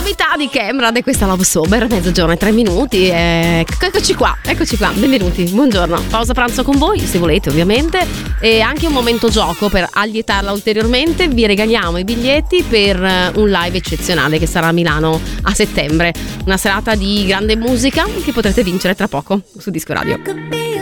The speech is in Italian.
novità di Kemrad è questa Love Sober, 00:03. Eccoci qua, benvenuti, buongiorno. Pausa pranzo con voi, se volete ovviamente, e anche un momento gioco per allietarla ulteriormente. Vi regaliamo i biglietti per un live eccezionale che sarà a Milano a settembre, una serata di grande musica che potrete vincere tra poco su Disco Radio.